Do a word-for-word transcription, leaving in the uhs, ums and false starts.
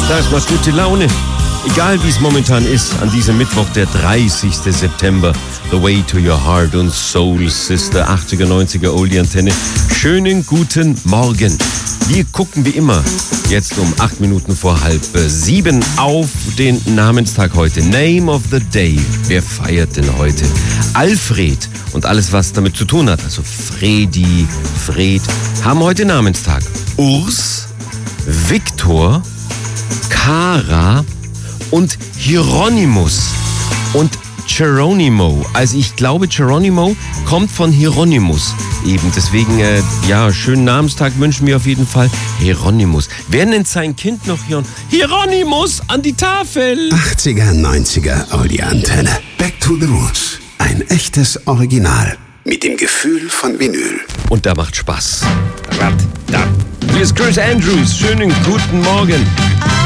Das macht gute Laune. Egal wie es momentan ist, an diesem Mittwoch, der dreißigsten September. The Way to Your Heart und Soul Sister, achtziger, neunziger Oldie-Antenne. Schönen guten Morgen. Wir gucken wie immer jetzt um acht Minuten vor halb sieben auf den Namenstag heute. Name of the Day. Wer feiert denn heute? Alfred und alles, was damit zu tun hat. Also Fredi, Fred, haben heute Namenstag. Urs, Viktor, Kara und Hieronymus und Geronimo. Also ich glaube, Geronimo kommt von Hieronymus. Eben deswegen, äh, ja, schönen Namenstag wünschen wir auf jeden Fall. Hieronymus. Wer nennt sein Kind noch Hier- Hieronymus an die Tafel? achtziger, neunziger Oldie-Antenne. Back to the Roots. Ein echtes Original. Mit dem Gefühl von Vinyl. Und da macht Spaß. Hier ist Chris Andrews. Schönen guten Morgen.